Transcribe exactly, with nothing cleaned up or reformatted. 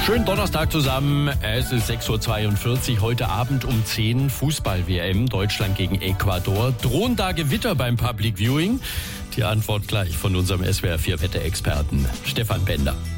Schönen Donnerstag zusammen. Es ist sechs Uhr zweiundvierzig. Heute Abend um zehn Fußball-W M. Deutschland gegen Ecuador. Drohen da Gewitter beim Public Viewing? Die Antwort gleich von unserem S W R vier Wetterexperten Stefan Bender.